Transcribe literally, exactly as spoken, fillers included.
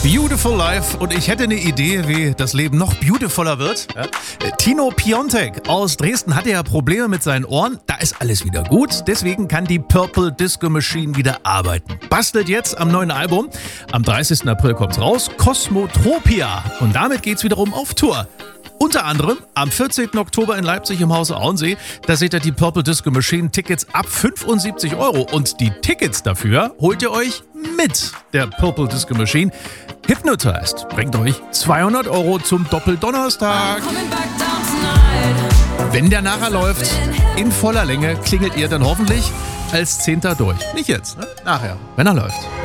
Beautiful Life. Und ich hätte eine Idee, wie das Leben noch beautifuler wird. Ja? Tino Piontek aus Dresden hatte ja Probleme mit seinen Ohren. Da ist alles wieder gut. Deswegen kann die Purple Disco Machine wieder arbeiten. Bastelt jetzt am neuen Album. Am dreißigsten April kommt's raus. Cosmotropia. Und damit geht's wiederum auf Tour. Unter anderem am vierzehnten Oktober in Leipzig im Hause Auensee. Da seht ihr die Purple Disco Machine Tickets ab fünfundsiebzig Euro. Und die Tickets dafür holt ihr euch mit der Purple Disco Machine. Hypnotized bringt euch zweihundert Euro zum Doppeldonnerstag. Wenn der nachher läuft, in voller Länge, klingelt ihr dann hoffentlich als Zehnter durch. Nicht jetzt, ne? Nachher, wenn er läuft.